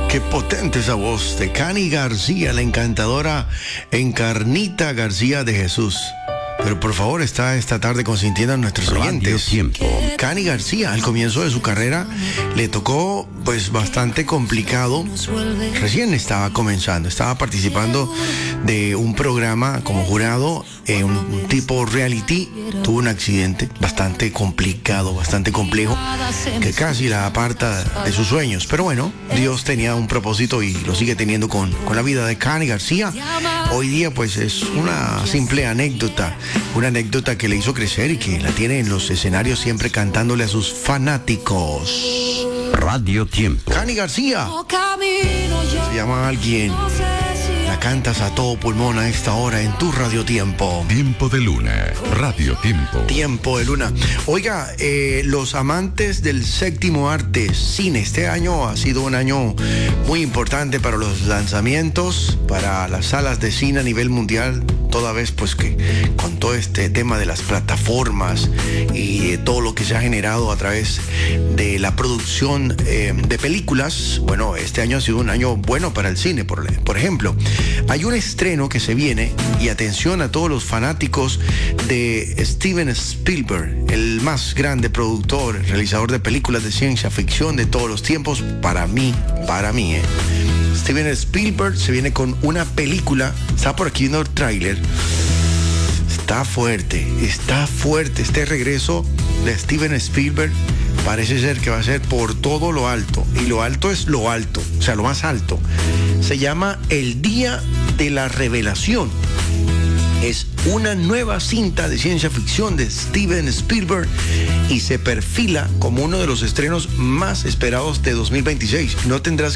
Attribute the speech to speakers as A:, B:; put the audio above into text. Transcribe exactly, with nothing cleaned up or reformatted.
A: Qué potente esa voz de Cani García, la encantadora Encarnita García de Jesús. Pero por favor, está esta tarde consintiendo a nuestros oyentes.
B: Tiempo.
A: Cani García, al comienzo de su carrera, le tocó pues bastante complicado. Recién estaba comenzando, estaba participando de un programa como jurado en un tipo reality. Tuvo un accidente bastante complicado, bastante complejo, que casi la aparta de sus sueños. Pero bueno, Dios tenía un propósito y lo sigue teniendo con, con la vida de Cani García. Hoy día pues es una simple anécdota, una anécdota que le hizo crecer y que la tiene en los escenarios siempre cantándole a sus fanáticos.
B: Radio Tiempo.
A: Cani García se llama Alguien. La cantas a todo pulmón a esta hora en tu Radio Tiempo.
B: Tiempo de Luna. Radio Tiempo.
A: Tiempo de Luna. Oiga, eh, los amantes del séptimo arte, cine, este año ha sido un año muy importante para los lanzamientos, para las salas de cine a nivel mundial, toda vez pues que con todo este tema de las plataformas y de todo lo que se ha generado a través de la producción eh, de películas. Bueno, este año ha sido un año bueno para el cine, por, por ejemplo. Hay un estreno que se viene, y atención a todos los fanáticos de Steven Spielberg, el más grande productor, realizador de películas de ciencia ficción de todos los tiempos, para mí, para mí, ¿eh? Steven Spielberg se viene con una película, está por aquí viendo el tráiler, está fuerte, está fuerte, este regreso de Steven Spielberg parece ser que va a ser por todo lo alto, y lo alto es lo alto, o sea, lo más alto. Se llama El Día de la Revelación. Es una nueva cinta de ciencia ficción de Steven Spielberg y se perfila como uno de los estrenos más esperados de dos mil veintiséis. No tendrás